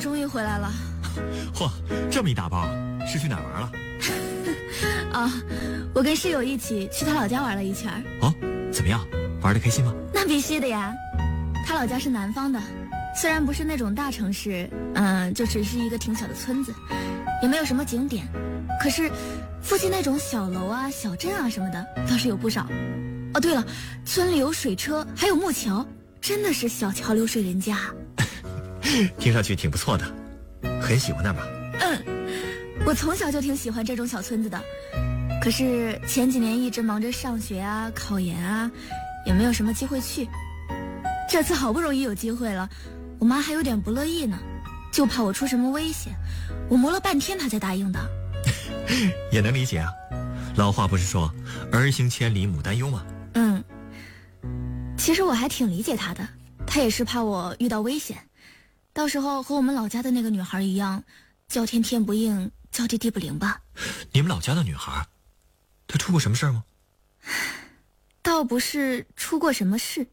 终于回来了。 嚯，这么一大包，是去哪儿玩了？ 啊，我跟室友一起去他老家玩了一圈。 哦，怎么样？玩得开心吗？ 那必须的呀。他老家是南方的，虽然不是那种大城市，就只是一个挺小的村子，也没有什么景点，可是附近那种小楼啊、小镇啊什么的倒是有不少。哦，对了，村里有水车，还有木桥，真的是小桥流水人家。 听上去挺不错的，很喜欢那儿吗？ 我从小就挺喜欢这种小村子的，可是前几年一直忙着上学啊、考研啊，也没有什么机会去。这次好不容易有机会了，我妈还有点不乐意呢，就怕我出什么危险，我磨了半天她才答应的。 也能理解啊，老话不是说儿行千里母担忧吗？ 其实我还挺理解她的，她也是怕我遇到危险，到时候和我们老家的那个女孩一样，叫天天不应，叫地地不灵吧。 你们老家的女孩，她出过什么事吗？ 倒不是出过什么事，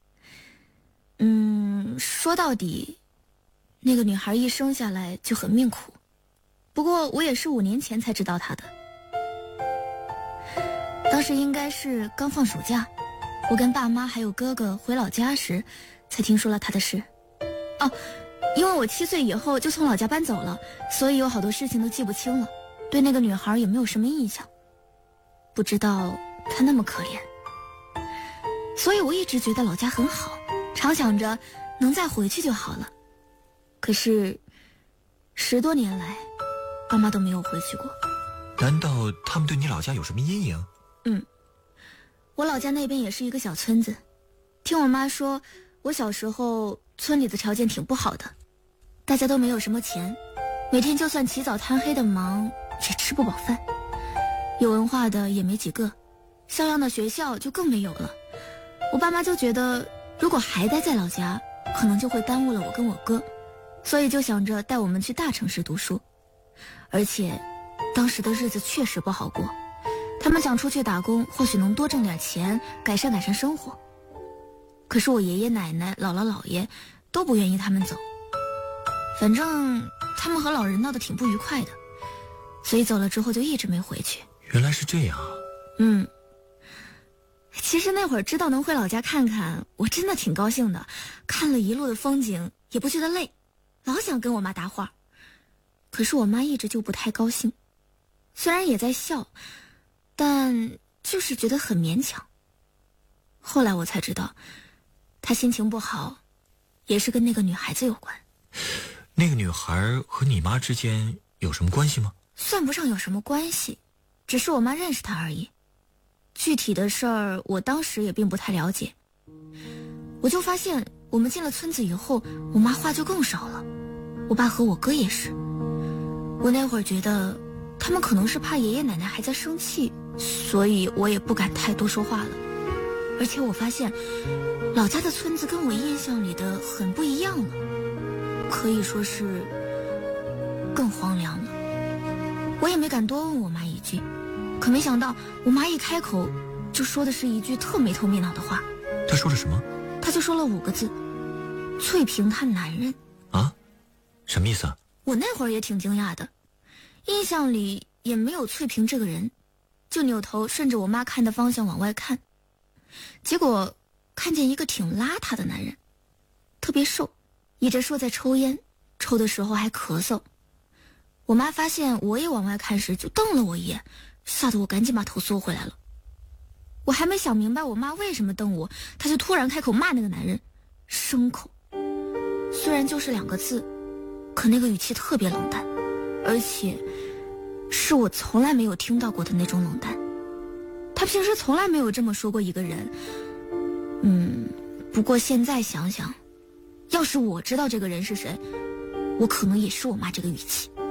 说到底，那个女孩一生下来就很命苦，不过我也是5年前才知道她的。当时应该是刚放暑假，我跟爸妈还有哥哥回老家时才听说了她的事。因为我7岁以后就从老家搬走了，所以有好多事情都记不清了，对那个女孩也没有什么印象，不知道她那么可怜，所以我一直觉得老家很好，常想着能再回去就好了。可是10多年来，爸妈都没有回去过。 难道他们对你老家有什么阴影？ 我老家那边也是一个小村子，听我妈说，我小时候村里的条件挺不好的，大家都没有什么钱，每天就算起早贪黑的忙，也吃不饱饭，有文化的也没几个，像样的学校就更没有了。我爸妈就觉得，如果还待在老家，可能就会耽误了我跟我哥，所以就想着带我们去大城市读书。而且当时的日子确实不好过，他们想出去打工，或许能多挣点钱，改善生活。可是我爷爷奶奶、姥姥姥爷都不愿意他们走，反正他们和老人闹得挺不愉快的，所以走了之后就一直没回去。 原来是这样。 其实那会儿知道能回老家看看，我真的挺高兴的，看了一路的风景也不觉得累，老想跟我妈搭话。可是我妈一直就不太高兴，虽然也在笑，但就是觉得很勉强。后来我才知道，她心情不好也是跟那个女孩子有关。 那个女孩和你妈之间有什么关系吗？ 算不上有什么关系，只是我妈认识她而已。具体的事儿我当时也并不太了解。我就发现我们进了村子以后，我妈话就更少了，我爸和我哥也是。我那会儿觉得他们可能是怕爷爷奶奶还在生气，所以我也不敢太多说话了。而且我发现老家的村子跟我印象里的很不一样了，可以说是更荒凉了。我也没敢多问我妈一句，可没想到我妈一开口就说的是一句特没头没脑的话。 她说了什么？ 她就说了5个字：翠萍她男人。 啊？什么意思啊？ 我那会儿也挺惊讶的，印象里也没有翠萍这个人，就扭头顺着我妈看的方向往外看，结果看见一个挺邋遢的男人，特别瘦，倚着树在抽烟，抽的时候还咳嗽。我妈发现我也往外看时，就瞪了我一眼，吓得我赶紧把头缩回来了。我还没想明白我妈为什么瞪我，她就突然开口骂那个男人牲口。虽然就是2个字，可那个语气特别冷淡，而且是我从来没有听到过的那种冷淡。他平时从来没有这么说过一个人。不过现在想想，要是我知道这个人是谁，我可能也是我妈这个语气。